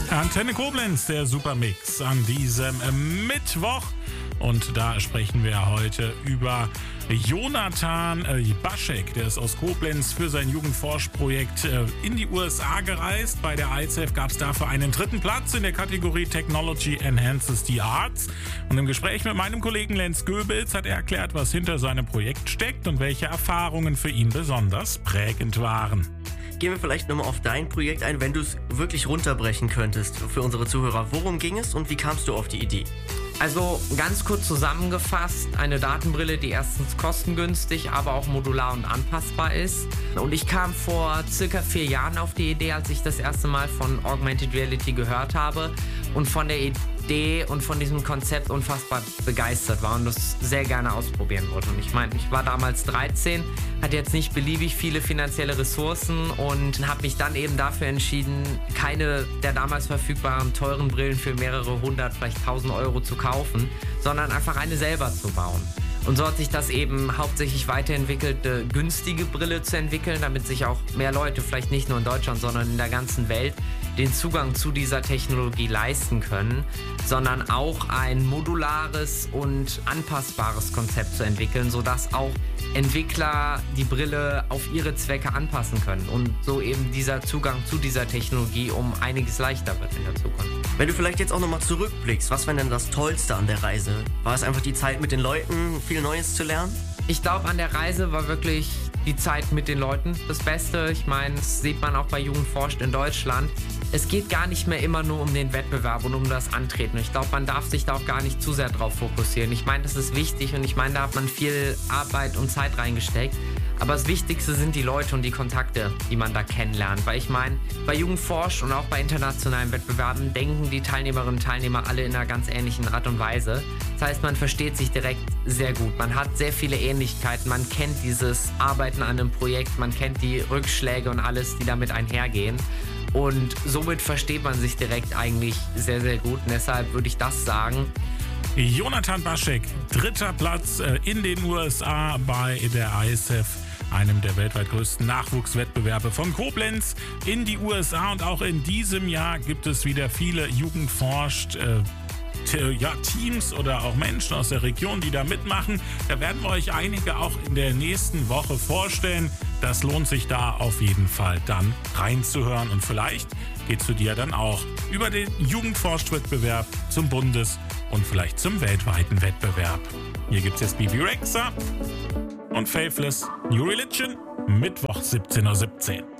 Antenne Koblenz, der Supermix an diesem Mittwoch. Und da sprechen wir heute über Jonathan Baschek. Der ist aus Koblenz für sein Jugendforschprojekt in die USA gereist. Bei der ICEF gab es dafür einen 3. Platz in der Kategorie Technology Enhances the Arts. Und im Gespräch mit meinem Kollegen Lenz Goebels hat er erklärt, was hinter seinem Projekt steckt und welche Erfahrungen für ihn besonders prägend waren. Gehen wir vielleicht nochmal auf dein Projekt ein, wenn du es wirklich runterbrechen könntest für unsere Zuhörer. Worum ging es und wie kamst du auf die Idee? Also ganz kurz zusammengefasst, eine Datenbrille, die erstens kostengünstig, aber auch modular und anpassbar ist. Und ich kam vor circa 4 Jahren auf die Idee, als ich das erste Mal von Augmented Reality gehört habe und von der Idee und von diesem Konzept unfassbar begeistert war und das sehr gerne ausprobieren wollte. Und ich meine, ich war damals 13, hatte jetzt nicht beliebig viele finanzielle Ressourcen und habe mich dann eben dafür entschieden, keine der damals verfügbaren teuren Brillen für mehrere hundert, vielleicht 1000 Euro zu kaufen, sondern einfach eine selber zu bauen. Und so hat sich das eben hauptsächlich weiterentwickelt, eine günstige Brille zu entwickeln, damit sich auch mehr Leute, vielleicht nicht nur in Deutschland, sondern in der ganzen Welt, den Zugang zu dieser Technologie leisten können, sondern auch ein modulares und anpassbares Konzept zu entwickeln, sodass auch Entwickler die Brille auf ihre Zwecke anpassen können und so eben dieser Zugang zu dieser Technologie um einiges leichter wird in der Zukunft. Wenn du vielleicht jetzt auch nochmal zurückblickst, was war denn das Tollste an der Reise? War es einfach die Zeit mit den Leuten, viel Neues zu lernen? Ich glaube, an der Reise war wirklich die Zeit mit den Leuten das Beste. Ich meine, das sieht man auch bei Jugend forscht in Deutschland. Es geht gar nicht mehr immer nur um den Wettbewerb und um das Antreten. Ich glaube, man darf sich da auch gar nicht zu sehr drauf fokussieren. Ich meine, das ist wichtig und ich meine, da hat man viel Arbeit und Zeit reingesteckt. Aber das Wichtigste sind die Leute und die Kontakte, die man da kennenlernt. Weil ich meine, bei Jugend forscht und auch bei internationalen Wettbewerben denken die Teilnehmerinnen und Teilnehmer alle in einer ganz ähnlichen Art und Weise. Das heißt, man versteht sich direkt sehr gut. Man hat sehr viele Ähnlichkeiten. Man kennt dieses Arbeiten an einem Projekt. Man kennt die Rückschläge und alles, die damit einhergehen. Und somit versteht man sich direkt eigentlich sehr, sehr gut. Und deshalb würde ich das sagen. Jonathan Baschek, 3. Platz in den USA bei der ICEF, einem der weltweit größten Nachwuchswettbewerbe von Koblenz in die USA. Und auch in diesem Jahr gibt es wieder viele Jugendforscht Teams oder auch Menschen aus der Region, die da mitmachen. Da werden wir euch einige auch in der nächsten Woche vorstellen. Das lohnt sich da auf jeden Fall dann reinzuhören. Und vielleicht geht's für dir dann auch über den Jugendforscht-Wettbewerb zum Bundes- und vielleicht zum weltweiten Wettbewerb. Hier gibt's jetzt Bebe Rexha und Faithless New Religion, Mittwoch 17:17 Uhr.